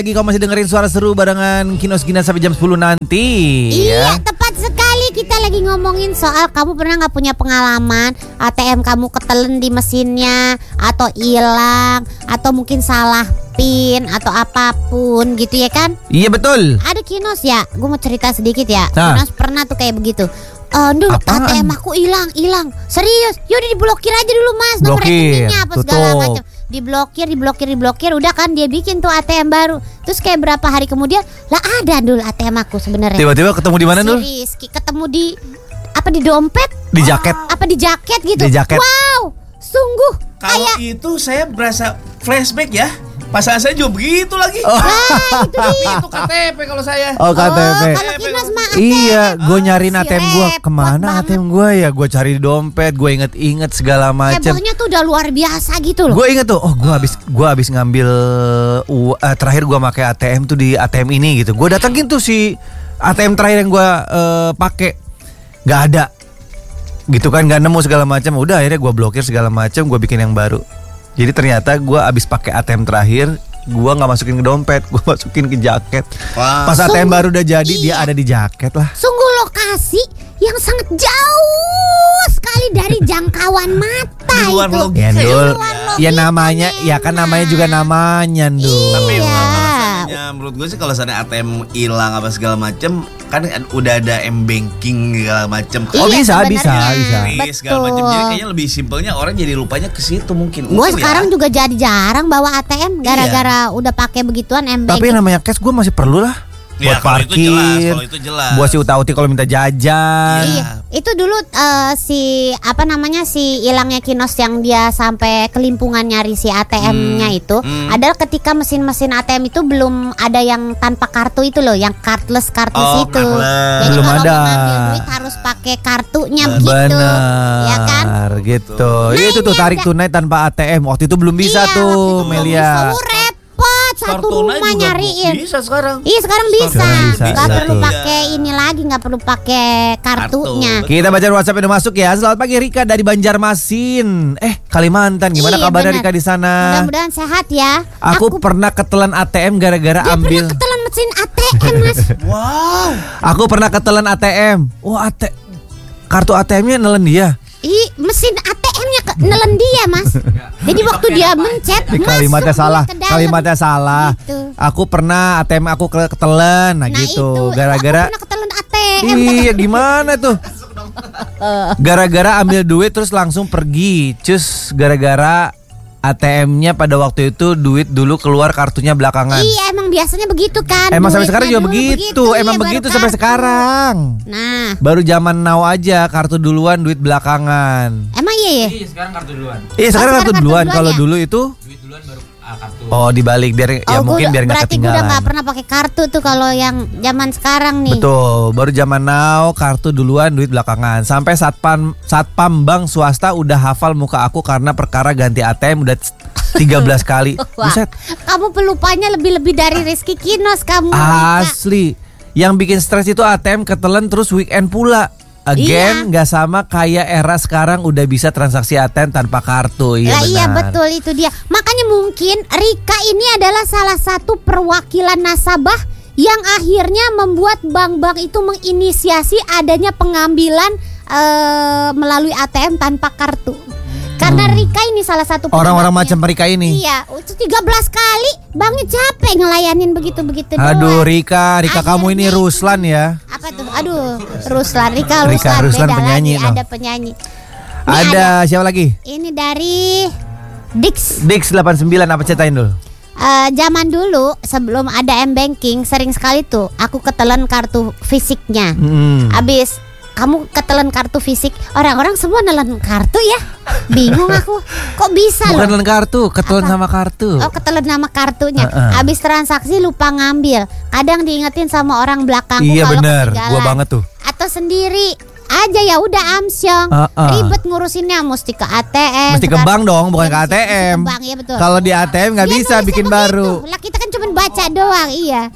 Lagi kau masih dengerin suara seru barengan Kinos Gina sampai jam 10 nanti. Iya, tepat sekali. Kita lagi ngomongin soal kamu pernah gak punya pengalaman ATM kamu ketelen di mesinnya, atau hilang, atau mungkin salah PIN atau apapun gitu ya kan? Iya betul. Ada Kinos ya, gue mau cerita sedikit ya. Nah. Kinos pernah tuh kayak begitu. Duh, ATM aku hilang. Serius? Yaudah diblokir aja dulu mas, nomor rekeningnya apa segala macam. Diblokir, udah kan dia bikin tuh ATM baru. Terus kayak berapa hari kemudian, lah ada dulu ATM aku sebenarnya. Tiba-tiba ketemu di mana dulu? Rizky ketemu di dompet? Di jaket. Apa di jaket gitu? Di jaket. Wow, sungguh kalau kayak itu saya berasa flashback ya. Pasangan saya juga begitu lagi. itu Tapi dia. itu KTP kalau saya. Oh KTP. Kalau Kinos mah ATM. Iya, gue nyariin Si ATM gue. repot Kemana banget. ATM gue ya? Gue cari di dompet, gue inget segala macam. Hebohnya tuh udah luar biasa gitu loh. Gue inget tuh, gue habis ngambil terakhir gue pakai ATM tuh di ATM ini gitu. Gue datengin tuh si ATM terakhir yang gue pakai, nggak ada, gitu kan, nggak nemu segala macam. Udah akhirnya gue blokir segala macam, gue bikin yang baru. Jadi ternyata gue abis pakai ATM terakhir, gue nggak masukin ke dompet, gue masukin ke jaket. Wah. Pas ATM baru udah jadi, Iya. dia ada di jaket lah. Sungguh lokasi yang sangat jauh sekali dari jangkauan mata Di luar itu. logika. Ya Di Dul, luar ya namanya, ya kan namanya juga namanya Dul. Tapi Iya. kalau seandainya menurut gue sih kalau seandainya ATM hilang apa segala macam, kan udah ada M-banking segala macam. Oh, Iya, bisa. Kris segala macam. Jadi kayaknya lebih simpelnya orang jadi lupanya ke situ mungkin. Gue Mungkin sekarang ya. juga jadi jarang bawa ATM gara-gara udah pakai begituan Tapi M-Bank. yang namanya cash gue masih perlu lah. Ya, Buat kalau itu parkir, jelas, kalau itu jelas. buat si uta-uti kalau minta jajan. Iya, itu dulu si hilangnya Kinos yang dia sampai kelimpungan nyari si ATM-nya itu adalah ketika mesin-mesin ATM itu belum ada yang tanpa kartu itu loh, yang cardless itu. cardless. Jadi Belum kalau ada. mau ngambil duit harus pakai kartunya begitu, Benar, ya kan? gitu. Nah, Itu tuh ini tarik ada. tunai tanpa ATM. Waktu itu belum bisa Iya, tuh, waktu itu belum Melia. bisa. Repot satu Kartuna rumah juga nyariin. bisa sekarang. Iya sekarang bisa, Sekarang bisa, nggak perlu betul. pakai ini lagi, nggak perlu pakai kartunya. Kartu. Kita baca WhatsApp yang udah masuk ya. Selamat pagi Rika dari Banjarmasin. Kalimantan. Gimana Iya, kabarnya benar. Rika di sana? Mudah-mudahan sehat ya. Aku pernah ketelan ATM gara-gara Dia ambil. pernah ketelan mesin ATM mas. Wow. Aku pernah ketelan ATM. Wah, kartu ATM-nya nelen dia. Mesin ATM-nya nelen dia mas. Jadi waktu dia mencet Kalimatnya masuk salah. dia ke dalam. Kalimatnya salah. Gitu. Aku pernah ATM aku ketelan. Nah gitu. Itu, Gara-gara aku pernah ketelan ATM. iya gimana tuh? Gara-gara ambil duit terus langsung pergi. Cus gara-gara ATM-nya pada waktu itu duit dulu keluar, kartunya belakangan. Iya emang biasanya begitu kan. Emang sampai duitnya sekarang juga dulu begitu. Emang iya, begitu baru sampai kartu. sekarang. Nah, Baru zaman now aja, kartu duluan, duit belakangan. emang iya ya. Iya sekarang kartu duluan. Iya sekarang sekarang kartu kartu duluan. duluan Kalau ya? dulu itu Duit duluan baru kartu. oh dibalik biar ya mungkin biar nggak berarti gue udah ketinggalan. nggak pernah pakai kartu tuh kalau yang zaman sekarang nih. Betul, baru zaman now kartu duluan, duit belakangan. Sampai satpam bank swasta udah hafal muka aku karena perkara ganti ATM udah 13 kali. Wah, Buset, kamu pelupanya lebih-lebih dari Rizky Kinos kamu. Rika. asli. Yang bikin stres itu ATM ketelen terus weekend pula. Again, nggak sama kayak era sekarang udah bisa transaksi ATM tanpa kartu. Iya Lah benar. iya betul itu dia. Makanya mungkin Rika ini adalah salah satu perwakilan nasabah yang akhirnya membuat bank-bank itu menginisiasi adanya pengambilan melalui ATM tanpa kartu. Karena Rika ini salah satu Orang-orang penyebabnya. macam Rika ini. Iya, itu 13 kali banknya capek ngelayanin begitu-begitu Aduh doang. Rika kamu ini Akhirnya Ruslan ya. Apa tuh? Aduh, Ruslan, Rika Ruslan beda penyanyi, lagi, no. ada penyanyi. Ini Ada siapa lagi? Ini dari Dix. Dix 89, apa ceritain dulu? Zaman dulu sebelum ada M-Banking sering sekali tuh aku ketelan kartu fisiknya. Abis kamu ketelan kartu fisik, orang-orang semua nelen kartu ya. Bingung aku, kok bisa Bukan loh? nelen kartu, ketelan Apa? sama kartu. Oh ketelan nama kartunya. Abis transaksi lupa ngambil. Kadang diingetin sama orang belakangku Iya kalau bener, ketinggalan. gua banget tuh. Atau sendiri aja ya udah amsyong. Ribet ngurusinnya, mesti ke ATM. Mesti ke Sekarang- bank dong, bukan Iya, ke mesti ATM. ke bank, iya betul. Kalau di ATM nggak Dia bisa nulisnya bikin begitu. baru. Lah kita kan cuma baca doang, iya.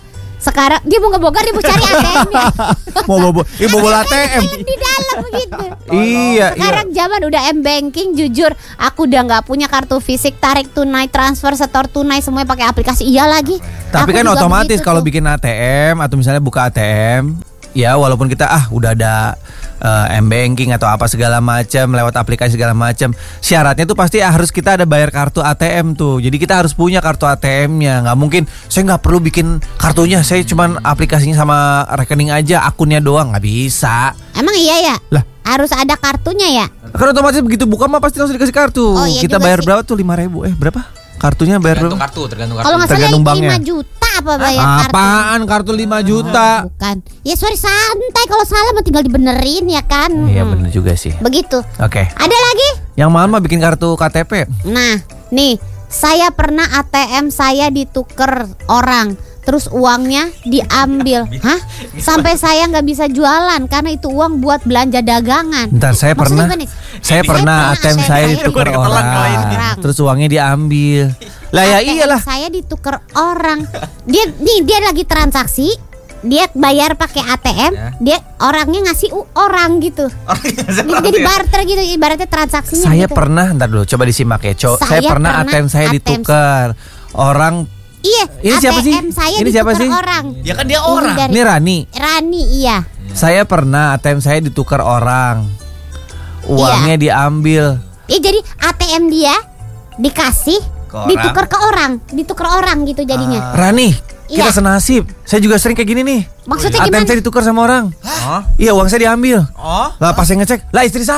Sekarang dia mau ngebongkar, dia mau cari ATM-nya. Mau bobol ATM. Di dalam begitu. Iya. Sekarang zaman udah M-Banking, jujur aku udah nggak punya kartu fisik, tarik tunai, transfer, setor tunai semuanya pakai aplikasi. Iya lagi. Tapi Aku kan juga otomatis begitu kalau tuh. bikin ATM atau misalnya buka ATM, ya walaupun kita udah ada M-Banking atau apa segala macam lewat aplikasi segala macam, syaratnya tuh pasti harus kita ada bayar kartu ATM tuh. Jadi kita harus punya kartu ATM-nya. Nggak mungkin saya nggak perlu bikin kartunya, saya cuman aplikasinya sama rekening aja, akunnya doang, nggak bisa. Emang iya ya? Lah. Harus ada kartunya ya? Kan otomatis begitu buka mah pasti langsung dikasih kartu. Oh, iya Kita juga bayar sih. berapa tuh? 5.000. Berapa? Kartunya bayar berapa? Tergantung kartu. Kalau nggak salah Tergantung banknya. 5 juta apa bayar kartu? Apaan kartu 5 juta? Bukan. Ya sorry, santai, kalau salah mah tinggal dibenerin ya kan. Iya bener juga sih. Begitu. Oke. Ada lagi? Yang mahal mah bikin kartu KTP. Nah, nih, saya pernah ATM saya ditukar orang, terus uangnya diambil. Hah? Sampai saya nggak bisa jualan karena itu uang buat belanja dagangan. Bentar, saya Maksudnya pernah gimana? saya pernah ATM saya ditukar Gua ketelan kalau ini. orang, terus uangnya diambil. Lah ya ATM iyalah. saya ditukar orang. Dia lagi transaksi, dia bayar pakai ATM, dia orangnya ngasih orang gitu. Jadi barter gitu, ibaratnya transaksinya Saya gitu. pernah, ntar dulu coba disimak ya. Saya pernah ATM saya ditukar orang. Iya, Ini siapa sih? ATM saya Ini siapa ditukar sih? orang. Ya kan dia orang. dari- Ini Rani. Rani, iya. Saya pernah ATM saya ditukar orang. Uangnya diambil. Ya jadi ATM dia dikasih, Ke orang. ditukar orang gitu jadinya. Rani, kita Iya. senasib. Saya juga sering kayak gini nih. Maksudnya ATM gimana? saya ditukar sama orang. Hah? Iya, uang saya diambil. Oh? Lah pas saya ngecek, lah istri saya